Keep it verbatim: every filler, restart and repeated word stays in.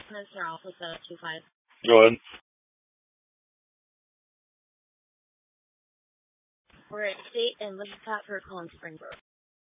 Mister Alpha seven two five. Go ahead. We're at state and looking at for Calling Springbrook.